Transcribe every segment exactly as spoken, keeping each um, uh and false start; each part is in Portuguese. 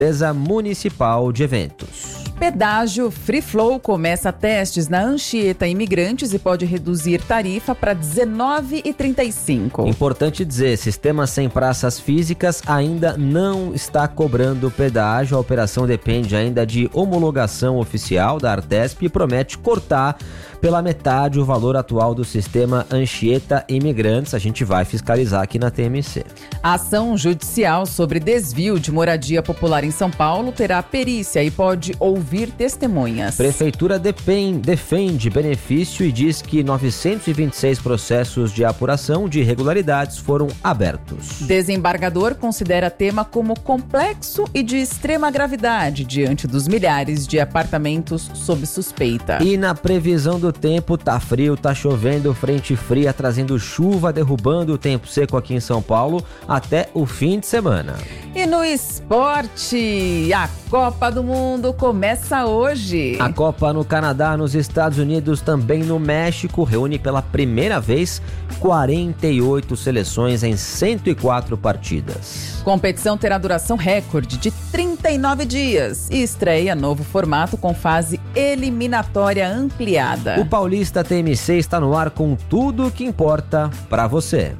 Empresa Municipal de Eventos. Pedágio Free Flow começa testes na Anchieta Imigrantes e pode reduzir tarifa para dezenove reais e trinta e cinco centavos. Importante dizer, sistema sem praças físicas ainda não está cobrando pedágio. A operação depende ainda de homologação oficial da Artesp e promete cortar pela metade o valor atual do sistema Anchieta Imigrantes. A gente vai fiscalizar aqui na T M C. A ação judicial sobre desvio de moradia popular em São Paulo terá perícia e pode ouvir testemunhas. Prefeitura depend, defende benefício e diz que novecentos e vinte e seis processos de apuração de irregularidades foram abertos. Desembargador considera tema como complexo e de extrema gravidade diante dos milhares de apartamentos sob suspeita. E na previsão do tempo, tá frio, tá chovendo, frente fria trazendo chuva, derrubando o tempo seco aqui em São Paulo até o fim de semana. E no esporte, a Copa do Mundo começa hoje. A Copa no Canadá, nos Estados Unidos, também no México, reúne pela primeira vez quarenta e oito seleções em cento e quatro partidas. Competição terá duração recorde de trinta e nove dias e estreia novo formato com fase eliminatória ampliada. O Paulista T M C está no ar com tudo o que importa para você.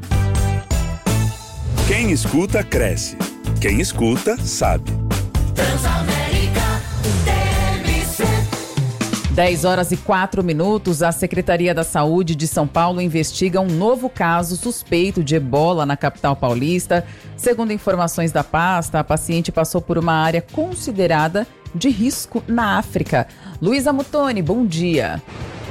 Quem escuta, cresce. Quem escuta, sabe. Transamérica T M C. dez horas e quatro minutos, a Secretaria da Saúde de São Paulo investiga um novo caso suspeito de ebola na capital paulista. Segundo informações da pasta, a paciente passou por uma área considerada de risco na África. Luísa Mutoni, bom dia.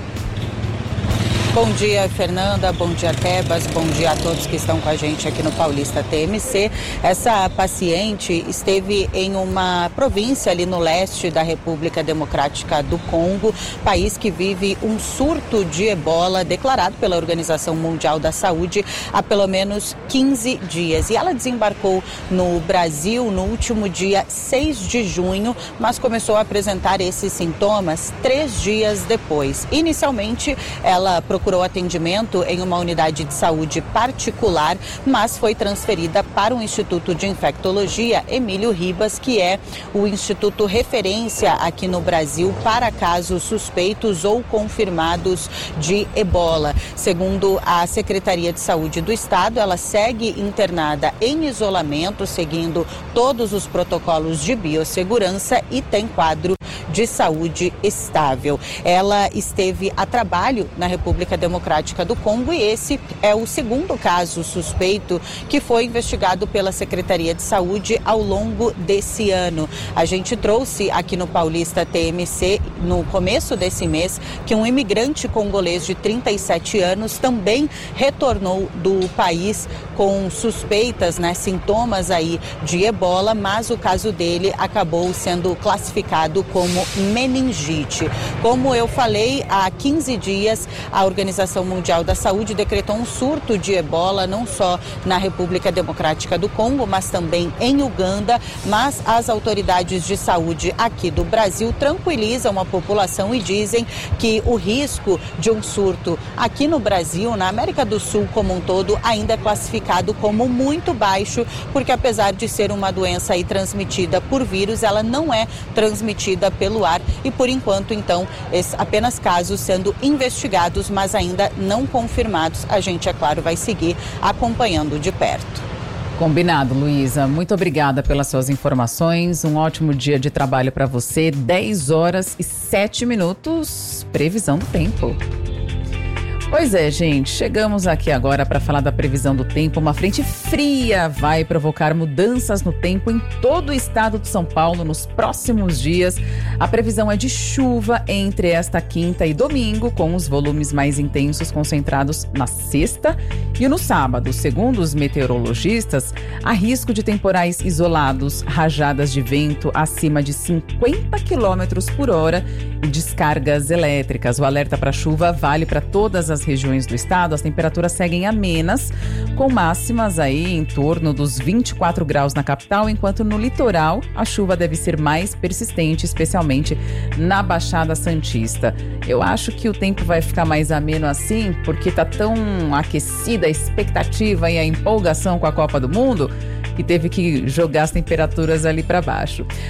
Bom dia, Fernanda. Bom dia, Tebas. Bom dia a todos que estão com a gente aqui no Paulista T M C. Essa paciente esteve em uma província ali no leste da República Democrática do Congo, país que vive um surto de ebola declarado pela Organização Mundial da Saúde há pelo menos quinze dias. E ela desembarcou no Brasil no último dia seis de junho, mas começou a apresentar esses sintomas três dias depois. Inicialmente, ela procurou procurou atendimento em uma unidade de saúde particular, mas foi transferida para o Instituto de Infectologia Emílio Ribas, que é o instituto referência aqui no Brasil para casos suspeitos ou confirmados de ebola. Segundo a Secretaria de Saúde do Estado, ela segue internada em isolamento, seguindo todos os protocolos de biossegurança e tem quadro de saúde estável. Ela esteve a trabalho na República Democrática do Congo e esse é o segundo caso suspeito que foi investigado pela Secretaria de Saúde ao longo desse ano. A gente trouxe aqui no Paulista T M C, no começo desse mês, que um imigrante congolês de trinta e sete anos também retornou do país com suspeitas, né, sintomas aí de ebola, mas o caso dele acabou sendo classificado como meningite. Como eu falei, há quinze dias a Organização Mundial da Saúde decretou um surto de ebola não só na República Democrática do Congo, mas também em Uganda, mas as autoridades de saúde aqui do Brasil tranquilizam a população e dizem que o risco de um surto aqui no Brasil, na América do Sul como um todo, ainda é classificado como muito baixo, porque apesar de ser uma doença aí transmitida por vírus, ela não é transmitida pelo ar e por enquanto, então, apenas casos sendo investigados, mas ainda não confirmados. A gente, é claro, vai seguir acompanhando de perto. Combinado, Luísa. Muito obrigada pelas suas informações. Um ótimo dia de trabalho para você. dez horas e sete minutos. Previsão do tempo. Pois é, gente, chegamos aqui agora para falar da previsão do tempo. Uma frente fria vai provocar mudanças no tempo em todo o estado de São Paulo nos próximos dias. A previsão é de chuva entre esta quinta e domingo, com os volumes mais intensos concentrados na sexta e no sábado. Segundo os meteorologistas, há risco de temporais isolados, rajadas de vento acima de cinquenta quilômetros por hora e descargas elétricas. O alerta para chuva vale para todas as regiões do estado. As temperaturas seguem amenas, com máximas aí em torno dos vinte e quatro graus na capital, enquanto no litoral a chuva deve ser mais persistente, especialmente na Baixada Santista. Eu acho que o tempo vai ficar mais ameno assim, porque tá tão aquecida a expectativa e a empolgação com a Copa do Mundo, e teve que jogar as temperaturas ali para baixo.